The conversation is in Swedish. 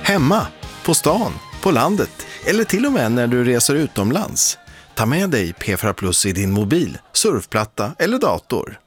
Hemma, på stan, på landet eller till och med när du reser utomlands. Ta med dig P4 Plus i din mobil, surfplatta eller dator.